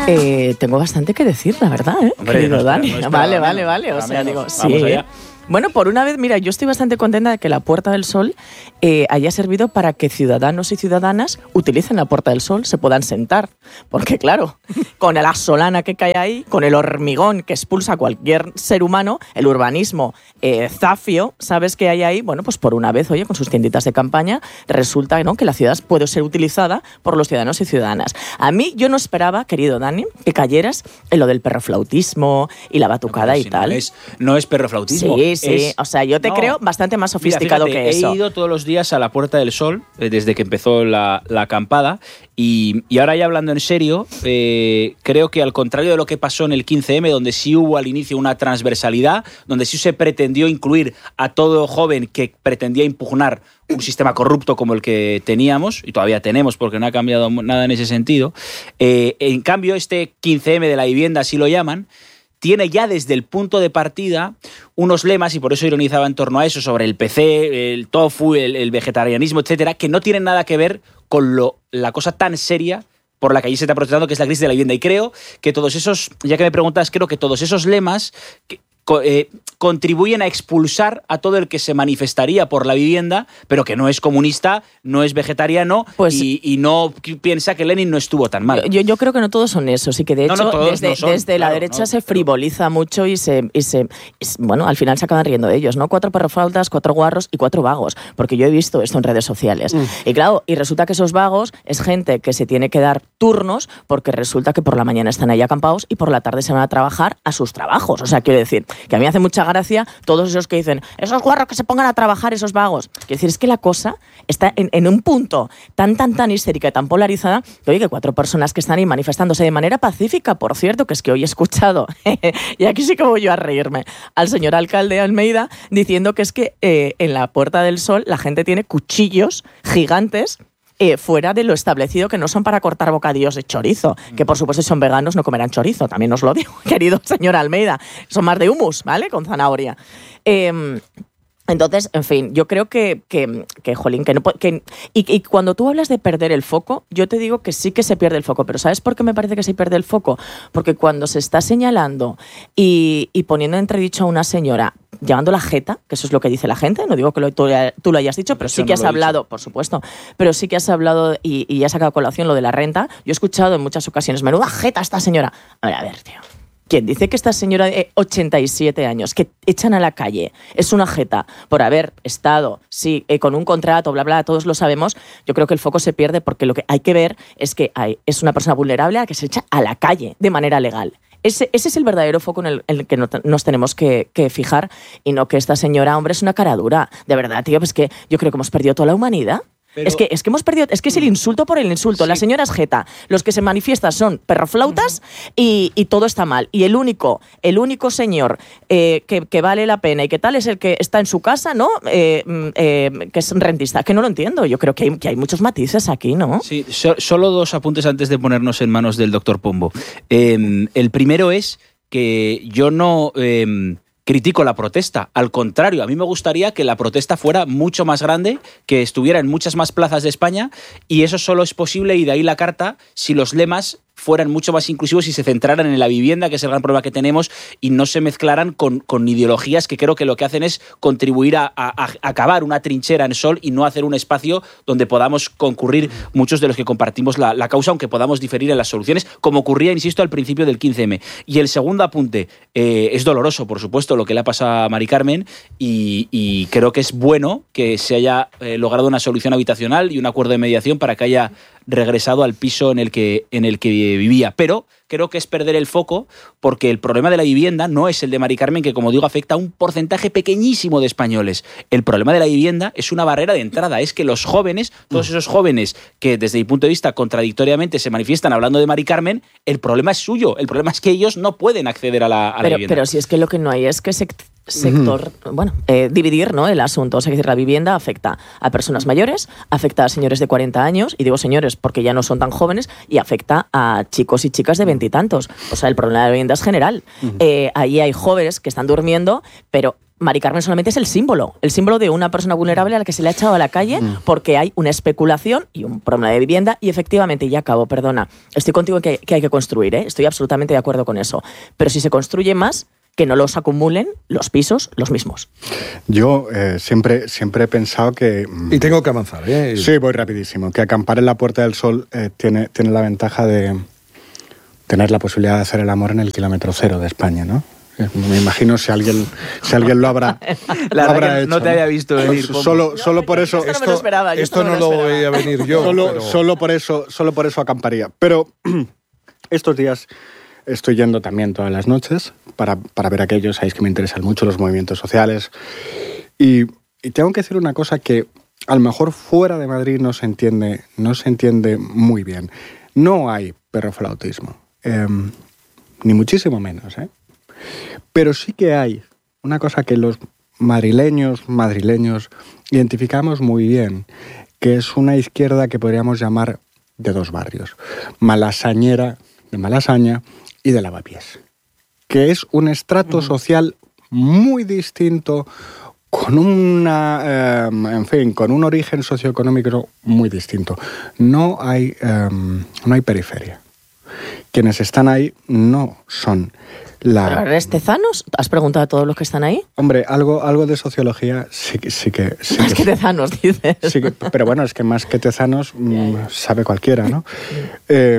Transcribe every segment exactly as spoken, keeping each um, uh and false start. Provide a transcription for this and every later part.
Eh, tengo bastante que decir, la verdad, ¿eh? Hombre, Querido no Dani. espera, no vale, espera, vale, menos, vale. O sea, menos. digo, Vamos sí. allá. Bueno, por una vez, mira, yo estoy bastante contenta de que la Puerta del Sol eh, haya servido para que ciudadanos y ciudadanas utilicen la Puerta del Sol, se puedan sentar. Porque claro, con la solana que cae ahí, con el hormigón que expulsa a cualquier ser humano, el urbanismo eh, zafio, ¿sabes qué hay ahí? Bueno, pues por una vez, oye, con sus tienditas de campaña, resulta, ¿no?, que la ciudad puede ser utilizada por los ciudadanos y ciudadanas. A mí, yo no esperaba, querido Dani, que cayeras en lo del perroflautismo y la batucada No, y si tal. No es, no es perroflautismo. Sí, sí, es, o sea, yo te no. creo bastante más sofisticado Mira, fíjate, que eso. He ido todos los días a la Puerta del Sol eh, desde que empezó la, la acampada y, y ahora ya hablando en serio, eh, creo que al contrario de lo que pasó en el quince eme, donde sí hubo al inicio una transversalidad, donde sí se pretendió incluir a todo joven que pretendía impugnar un sistema corrupto como el que teníamos, y todavía tenemos porque no ha cambiado nada en ese sentido, eh, en cambio este quince eme de la vivienda, así lo llaman, tiene ya desde el punto de partida unos lemas, y por eso ironizaba en torno a eso, sobre el P C, el tofu, el, el vegetarianismo, etcétera, que no tienen nada que ver con lo, la cosa tan seria por la que allí se está protestando, que es la crisis de la vivienda. Y creo que todos esos, ya que me preguntas, creo que todos esos lemas que, eh, contribuyen a expulsar a todo el que se manifestaría por la vivienda, pero que no es comunista, no es vegetariano, pues, y, y no piensa que Lenin no estuvo tan mal. Yo, yo creo que no todos son esos, y que de hecho no, no, desde, no son, desde claro, la derecha no, se frivoliza mucho y se, y se y, bueno, al final se acaban riendo de ellos, ¿no? Cuatro perroflautas, cuatro guarros y cuatro vagos, porque yo he visto esto en redes sociales. Mm. Y claro, y resulta que esos vagos es gente que se tiene que dar turnos, porque resulta que por la mañana están ahí acampados y por la tarde se van a trabajar a sus trabajos. O sea, quiero decir, que a mí me hace mucha gracia todos esos que dicen, esos guarros que se pongan a trabajar, esos vagos. Quiero decir, es que la cosa está en, en un punto tan, tan, tan histérica y tan polarizada que, oye, que cuatro personas que están ahí manifestándose de manera pacífica, por cierto, que es que hoy he escuchado, y aquí sí que voy yo a reírme, al señor alcalde Almeida diciendo que es que eh, en la Puerta del Sol la gente tiene cuchillos gigantes Eh, fuera de lo establecido, que no son para cortar bocadillos de chorizo, que por supuesto si son veganos no comerán chorizo, también os lo digo, querido señor Almeida, son más de hummus, ¿vale?, con zanahoria. Eh, Entonces, en fin, yo creo que, que, que jolín, que no que y, y cuando tú hablas de perder el foco, yo te digo que sí que se pierde el foco, pero ¿sabes por qué me parece que se pierde el foco? Porque cuando se está señalando y, y poniendo en entredicho a una señora, llamándola jeta, que eso es lo que dice la gente, no digo que lo, tú, tú lo hayas dicho, pero sí que has hablado, por supuesto, pero sí que has hablado y, y has sacado a colación lo de la renta. Yo he escuchado en muchas ocasiones, menuda jeta esta señora. A ver, a ver, tío. ¿Quién dice que esta señora de ochenta y siete años, que echan a la calle, es una jeta por haber estado, sí, eh, con un contrato, bla, bla, todos lo sabemos? Yo creo que el foco se pierde porque lo que hay que ver es que hay, es una persona vulnerable a la que se echa a la calle de manera legal. Ese, ese es el verdadero foco en el, en el que no, nos tenemos que, que fijar, y no que esta señora, hombre, es una cara dura. De verdad, tío, pues que yo creo que hemos perdido toda la humanidad. Pero... Es, que, es que hemos perdido, es que es el insulto por el insulto. Sí. La señora es jeta, los que se manifiestan son perroflautas uh-huh. y, y todo está mal. Y el único, el único señor eh, que, que vale la pena y que tal es el que está en su casa, ¿no? Eh, eh, que es rentista. Que no lo entiendo. Yo creo que hay, que hay muchos matices aquí, ¿no? Sí, so, solo dos apuntes antes de ponernos en manos del doctor Pombo. Eh, el primero es que yo no... Eh, critico la protesta, al contrario, a mí me gustaría que la protesta fuera mucho más grande, que estuviera en muchas más plazas de España, y eso solo es posible, y de ahí la carta, si los lemas fueran mucho más inclusivos y se centraran en la vivienda, que es el gran problema que tenemos, y no se mezclaran con, con ideologías que creo que lo que hacen es contribuir a, a, a acabar una trinchera en Sol y no hacer un espacio donde podamos concurrir muchos de los que compartimos la, la causa, aunque podamos diferir en las soluciones, como ocurría, insisto, al principio del quince eme. Y el segundo apunte, eh, es doloroso, por supuesto, lo que le ha pasado a Mari Carmen, y, y creo que es bueno que se haya eh, logrado una solución habitacional y un acuerdo de mediación para que haya regresado al piso en el que, en el que vivía. Pero creo que es perder el foco, porque el problema de la vivienda no es el de Mari Carmen, que, como digo, afecta a un porcentaje pequeñísimo de españoles. El problema de la vivienda es una barrera de entrada. Es que los jóvenes, todos esos jóvenes que desde mi punto de vista contradictoriamente se manifiestan hablando de Mari Carmen, el problema es suyo. El problema es que ellos no pueden acceder a la, a pero, la vivienda. Pero si es que lo que no hay es que se... sector, uh-huh. bueno, eh, dividir, ¿no?, el asunto. O sea, es decir, la vivienda afecta a personas mayores, afecta a señores de cuarenta años, y digo señores porque ya no son tan jóvenes, y afecta a chicos y chicas de veintitantos. O sea, el problema de la vivienda es general. Uh-huh. Eh, ahí hay jóvenes que están durmiendo, pero Mari Carmen solamente es el símbolo, el símbolo de una persona vulnerable a la que se le ha echado a la calle mm. porque hay una especulación y un problema de vivienda y efectivamente, ya acabo, perdona, estoy contigo en que, que hay que construir, ¿eh? Estoy absolutamente de acuerdo con eso, pero si se construye más, que no los acumulen los pisos los mismos. Yo eh, siempre, siempre he pensado que... Y tengo que avanzar, ¿eh? Sí, voy rapidísimo, que acampar en la Puerta del Sol eh, tiene, tiene la ventaja de tener la posibilidad de hacer el amor en el kilómetro cero de España, ¿no? Me imagino si alguien, si alguien lo habrá, la lo habrá hecho. No te había visto venir. Solo, solo por eso. Esto no me lo esperaba. Esto no lo voy a venir yo. Solo, pero... solo por eso, solo por eso acamparía. Pero estos días estoy yendo también todas las noches para, para ver aquellos, sabéis que me interesan mucho los movimientos sociales. Y, y tengo que decir una cosa que a lo mejor fuera de Madrid no se entiende, no se entiende muy bien. No hay perroflautismo, eh, ni muchísimo menos, ¿eh? Pero sí que hay una cosa que los madrileños, madrileños identificamos muy bien, que es una izquierda que podríamos llamar de dos barrios, malasañera, de Malasaña, y de Lavapiés, que es un estrato uh-huh. social muy distinto, con una, eh, en fin, con un origen socioeconómico muy distinto. No hay, eh, no hay periferia. Quienes están ahí no son la... ¿Eres tezanos? ¿Has preguntado a todos los que están ahí? Hombre, algo, algo de sociología sí, sí que... Sí más que, que tezanos, dices. Sí que, pero bueno, es que más que tezanos mmm, sabe cualquiera, ¿no? Eh,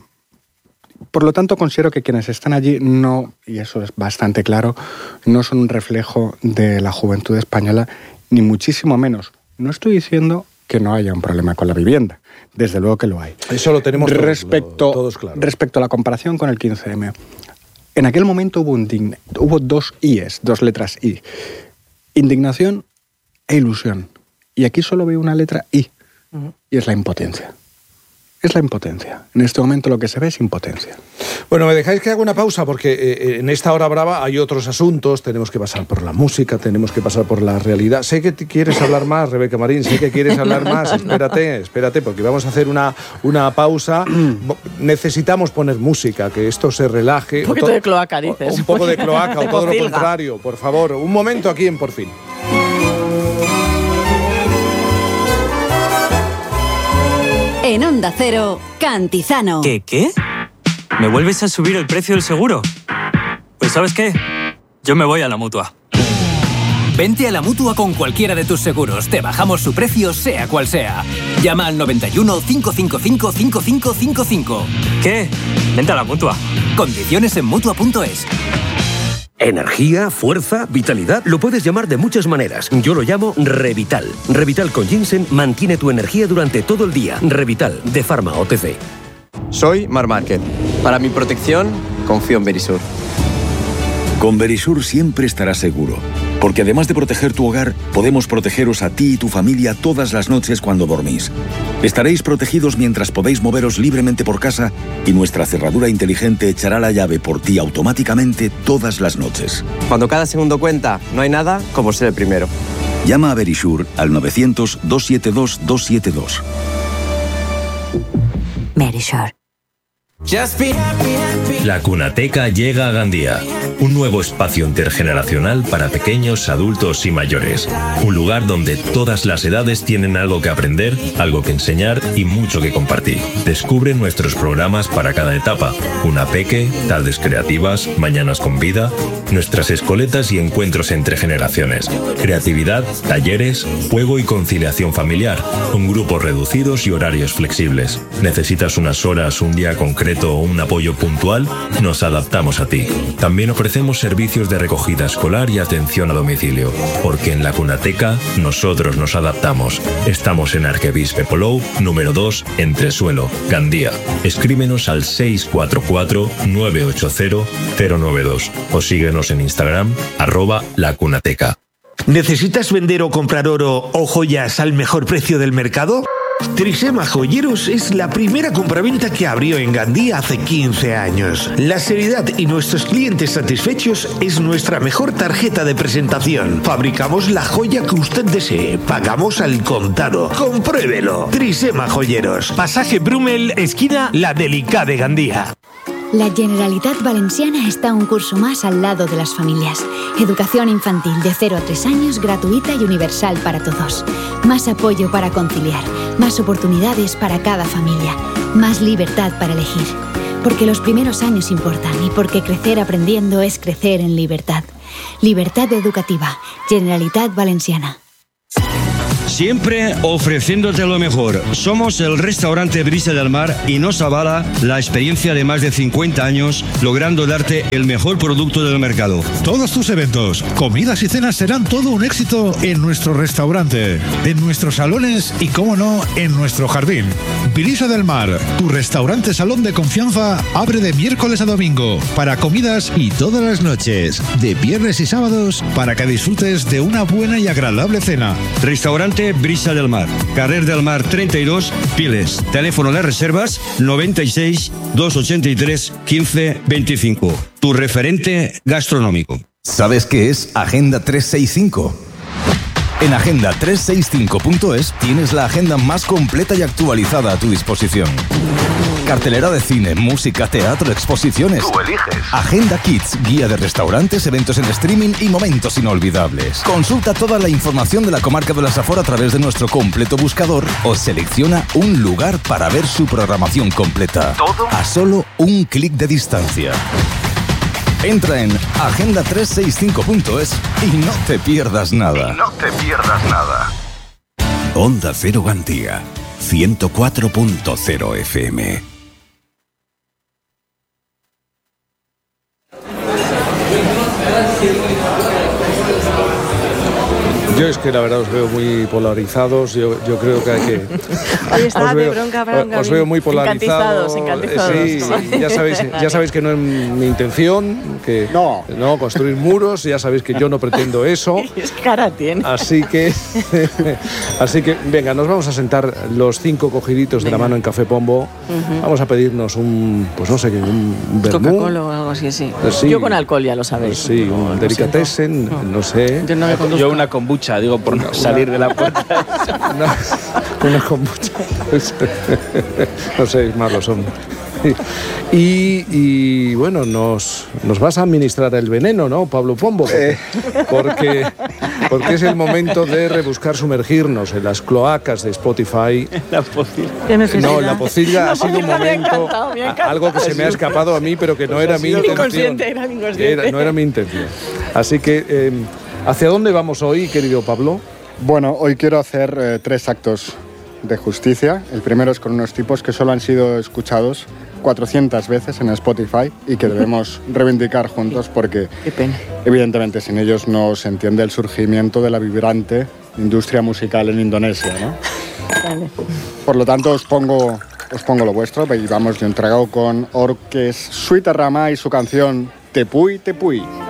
por lo tanto, considero que quienes están allí no, y eso es bastante claro, no son un reflejo de la juventud española, ni muchísimo menos. No estoy diciendo que no haya un problema con la vivienda. Desde luego que lo hay. Eso lo tenemos todos, respecto, lo, todos claro. Respecto a la comparación con el quince eme, en aquel momento hubo, indign... hubo dos ies, dos letras I. Indignación e ilusión. Y aquí solo veo una letra I, uh-huh. y es la impotencia. Es la impotencia. En este momento lo que se ve es impotencia. Bueno, ¿me dejáis que haga una pausa? Porque eh, en esta hora brava hay otros asuntos. Tenemos que pasar por la música, tenemos que pasar por la realidad. Sé que quieres hablar más, Rebeca Marín, sé que quieres hablar más. Espérate, espérate, porque vamos a hacer una, una pausa. Necesitamos poner música, que esto se relaje. Un poquito de cloaca, dices. Un poco de cloaca, o todo lo contrario, por favor. Un momento aquí en Por Fin. En Onda Cero, Cantizano. ¿Qué, qué? ¿Me vuelves a subir el precio del seguro? Pues ¿sabes qué? Yo me voy a la Mutua. Vente a la Mutua con cualquiera de tus seguros. Te bajamos su precio, sea cual sea. Llama al noventa y uno, cinco cinco cinco, cinco cinco cinco cinco. ¿Qué? Vente a la Mutua. Condiciones en Mutua punto es. Energía, fuerza, vitalidad, lo puedes llamar de muchas maneras. Yo lo llamo Revital. Revital con ginseng mantiene tu energía durante todo el día. Revital, de Pharma O T C. Soy Mar Márquez. Para mi protección, confío en Verisur. Con Verisur siempre estarás seguro, porque además de proteger tu hogar, podemos protegeros a ti y tu familia todas las noches cuando dormís. Estaréis protegidos mientras podéis moveros libremente por casa y nuestra cerradura inteligente echará la llave por ti automáticamente todas las noches. Cuando cada segundo cuenta, no hay nada como ser el primero. Llama a Verisur al novecientos, doscientos setenta y dos, doscientos setenta y dos. Verisur. La Cunateca llega a Gandía, un nuevo espacio intergeneracional para pequeños, adultos y mayores. Un lugar donde todas las edades tienen algo que aprender, algo que enseñar y mucho que compartir. Descubre nuestros programas para cada etapa. Una peque, tardes creativas, mañanas con vida, nuestras escoletas y encuentros entre generaciones. Creatividad, talleres, juego y conciliación familiar, con grupos reducidos y horarios flexibles. ¿Necesitas unas horas, un día concreto o un apoyo puntual? Nos adaptamos a ti. También ofrecemos servicios de recogida escolar y atención a domicilio, porque en la Cunateca nosotros nos adaptamos. Estamos en Arquebisbe Polou, número dos, Entresuelo, Gandía. Escríbenos al seis cuatro cuatro, nueve ocho cero, cero nueve dos o síguenos en Instagram, arroba la Cunateca. ¿Necesitas vender o comprar oro o joyas al mejor precio del mercado? Trisema Joyeros es la primera compraventa que abrió en Gandía hace quince años. La seriedad y nuestros clientes satisfechos es nuestra mejor tarjeta de presentación. Fabricamos la joya que usted desee. Pagamos al contado. Compruébelo. Trisema Joyeros. Pasaje Brumel, esquina La Delicada de Gandía. La Generalitat Valenciana está un curso más al lado de las familias. Educación infantil de cero a tres años gratuita y universal para todos. Más apoyo para conciliar, más oportunidades para cada familia, más libertad para elegir. Porque los primeros años importan y porque crecer aprendiendo es crecer en libertad. Libertad educativa. Generalitat Valenciana. Siempre ofreciéndote lo mejor. Somos el restaurante Brisa del Mar y nos avala la experiencia de más de cincuenta años logrando darte el mejor producto del mercado. Todos tus eventos, comidas y cenas serán todo un éxito en nuestro restaurante, en nuestros salones y, cómo no, en nuestro jardín. Brisa del Mar, tu restaurante salón de confianza, abre de miércoles a domingo para comidas y todas las noches, de viernes y sábados, para que disfrutes de una buena y agradable cena. Restaurante Brisa del Mar, Carrer del Mar treinta y dos, Piles. Teléfono de reservas noventa y seis, doscientos ochenta y tres, quince veinticinco. Tu referente gastronómico. ¿Sabes qué es Agenda trescientos sesenta y cinco? En agenda trescientos sesenta y cinco punto es tienes la agenda más completa y actualizada a tu disposición. Cartelera de cine, música, teatro, exposiciones. Tú eliges. Agenda Kids, guía de restaurantes, eventos en streaming y momentos inolvidables. Consulta toda la información de la comarca de la Safor a través de nuestro completo buscador o selecciona un lugar para ver su programación completa. Todo a solo un clic de distancia. Entra en agenda trescientos sesenta y cinco punto es y no te pierdas nada. Y no te pierdas nada. Onda Cero Gandía, ciento cuatro punto cero F M. Yo es que la verdad os veo muy polarizados. Yo, yo creo que hay que. Ahí está, os veo, de bronca, bronca. Os veo muy polarizados. Encantizados, encantizados. Sí, ya sabéis, ya sabéis que no es mi intención, que no, no construir muros. Ya sabéis que yo no pretendo eso. Es cara tiene. Así que, así que, venga, nos vamos a sentar los cinco cogiditos venga. de la mano en Café Pombo. Uh-huh. Vamos a pedirnos un, pues no sé qué, un vermú. Coca-Cola o algo así, sí. sí. Yo con alcol ya lo sabéis. Sí, un delicatessen, no. no sé. Yo, no yo una kombucha, digo, por no salir de la puerta. Una, una kombucha. No sé, malos son. Y, y bueno, nos, nos vas a administrar el veneno, ¿no, Pablo Pombo? Porque, porque, porque es el momento de rebuscar, sumergirnos en las cloacas de Spotify. La pocilla. No, la pocilla no, ha sido un momento, algo que se me ha escapado a mí, pero que no pues era mi intención. Era inconsciente. Era, no era mi intención. Así que, eh, ¿hacia dónde vamos hoy, querido Pablo? Bueno, hoy quiero hacer eh, tres actos de justicia. El primero es con unos tipos que solo han sido escuchados cuatrocientas veces en Spotify y que debemos reivindicar juntos porque, Qué pena. evidentemente, sin ellos no se entiende el surgimiento de la vibrante industria musical en Indonesia, ¿no? Vale. Por lo tanto, os pongo, os pongo lo vuestro y vamos yo entregado con Orques Suita Rama y su canción Tepuy Tepuy.